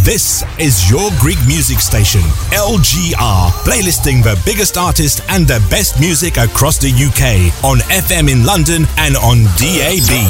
This is your Greek music station, LGR, playlisting the biggest artists and the best music across the UK on FM in London and on DAB.